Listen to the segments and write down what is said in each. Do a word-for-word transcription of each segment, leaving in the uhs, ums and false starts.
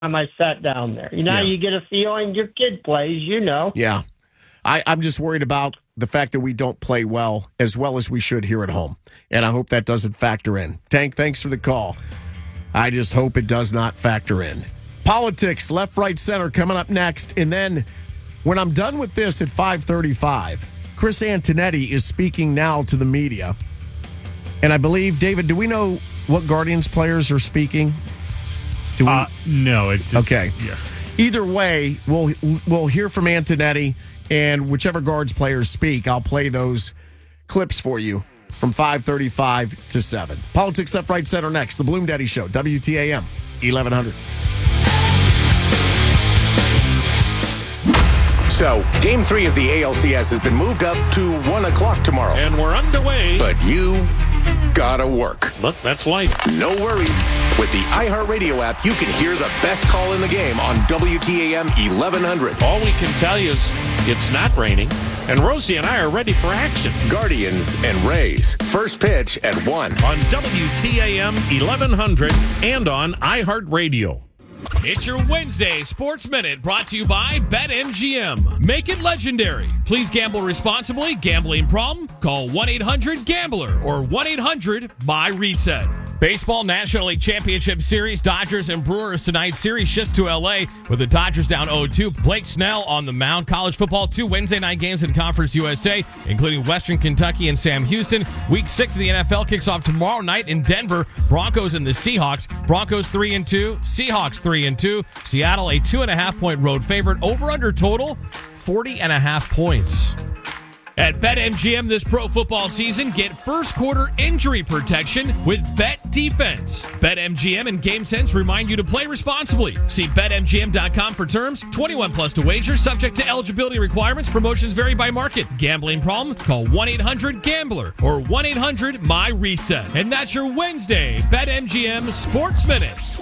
time I sat down there. You know, Yeah. you get a feeling your kid plays, you know. Yeah. I, I'm just worried about the fact that we don't play well as well as we should here at home. And I hope that doesn't factor in. Tank, thanks for the call. I just hope it does not factor in. Politics, left, right, center coming up next. And then when I'm done with this at five thirty-five, Chris Antonetti is speaking now to the media. And I believe, David, do we know what Guardians players are speaking? Do we? Uh, no, it's just, okay. Yeah. Either way, we'll we'll hear from Antonetti, and whichever Guards players speak, I'll play those clips for you from five thirty-five to seven. Politics, left, right, center next. The Bloom Daddy Show, W T A M, eleven hundred. So, game three of the A L C S has been moved up to one o'clock tomorrow. And we're underway. But you gotta work. Look, that's life. No worries. With the iHeartRadio app, you can hear the best call in the game on W T A M eleven hundred. All we can tell you is it's not raining, and Rosie and I are ready for action. Guardians and Rays. First pitch at one. On W T A M eleven hundred and on iHeartRadio. It's your Wednesday Sports Minute brought to you by BetMGM. Make it legendary. Please gamble responsibly. Gambling problem? Call one eight hundred gambler or one eight hundred my reset. Baseball National League Championship Series, Dodgers and Brewers tonight. Series shifts to L A with the Dodgers down oh two. Blake Snell on the mound. College football, two Wednesday night games in Conference U S A, including Western Kentucky and Sam Houston. Week six of the N F L kicks off tomorrow night in Denver. Broncos and the Seahawks. Broncos three and two. Seahawks three and two. Seattle a two and a half point road favorite. Over under total forty and a half points. At BetMGM this pro football season, get first quarter injury protection with Bet Defense. BetMGM and GameSense remind you to play responsibly. See Bet M G M dot com for terms. twenty-one plus to wager, subject to eligibility requirements. Promotions vary by market. Gambling problem? Call one eight hundred gambler or one eight hundred my reset. And that's your Wednesday BetMGM Sports Minute.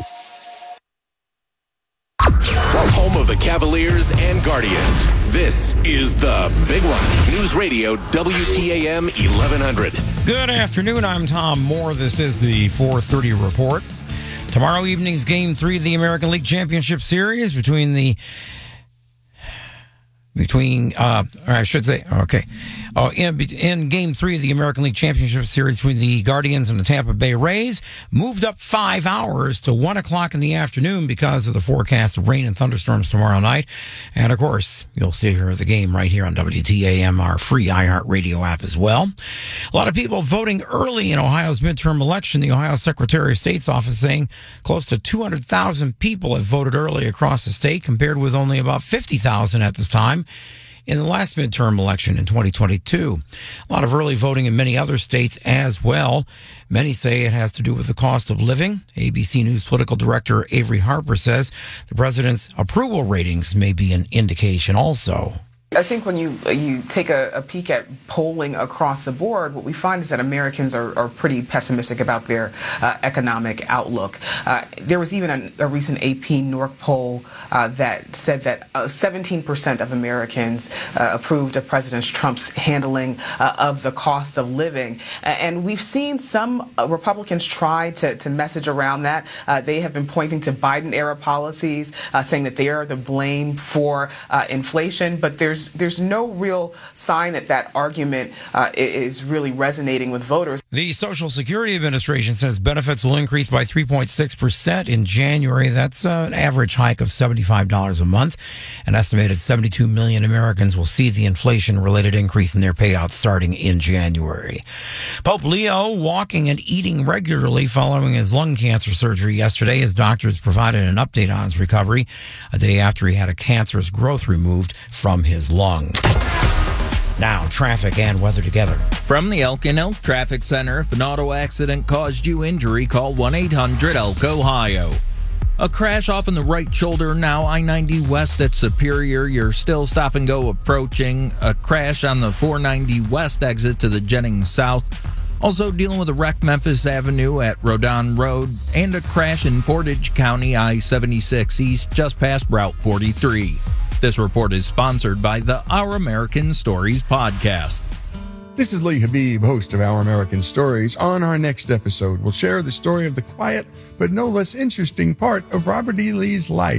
Home of the Cavaliers and Guardians. This is the big one. News Radio W T A M eleven hundred. Good afternoon. I'm Tom Moore. This is the four thirty report. Tomorrow evening's game three of the American League Championship Series between the between uh or I should say okay oh in, in game three of the American League Championship Series between the Guardians and the Tampa Bay Rays, moved up five hours to one o'clock in the afternoon because of the forecast of rain and thunderstorms tomorrow night. And of course, you'll see here the game right here on W T A M, our free iHeartRadio app as well. A lot of people voting early in Ohio's midterm election. The Ohio Secretary of State's office saying close to two hundred thousand people have voted early across the state, compared with only about fifty thousand at this time in the last midterm election in twenty twenty-two. A lot of early voting in many other states as well. Many say it has to do with the cost of living. A B C News political director Avery Harper says the president's approval ratings may be an indication also. I think when you you take a, a peek at polling across the board, what we find is that Americans are, are pretty pessimistic about their uh, economic outlook. Uh, there was even a, a recent A P N O R C poll uh, that said that uh, seventeen percent of Americans uh, approved of President Trump's handling uh, of the cost of living. And we've seen some uh, Republicans try to, to message around that. Uh, they have been pointing to Biden-era policies, uh, saying that they are the blame for uh, inflation, but there's There's no real sign that that argument uh, is really resonating with voters. The Social Security Administration says benefits will increase by three point six percent in January. That's uh, an average hike of seventy-five dollars a month. An estimated seventy-two million Americans will see the inflation-related increase in their payouts starting in January. Pope Leo walking and eating regularly following his lung cancer surgery yesterday. His doctors provided an update on his recovery a day after he had a cancerous growth removed from his lung. Now, traffic and weather together. From the Elkin Elk Traffic Center, if an auto accident caused you injury, call one eight hundred elk ohio. A crash off in the right shoulder, now I ninety west at Superior. You're still stop and go approaching. A crash on the four ninety west exit to the Jennings South. Also dealing with a wreck Memphis Avenue at Rodon Road, and a crash in Portage County I seventy-six East just past Route forty-three. This report is sponsored by the Our American Stories podcast. This is Lee Habib, host of Our American Stories. On our next episode, we'll share the story of the quiet but no less interesting part of Robert E. Lee's life.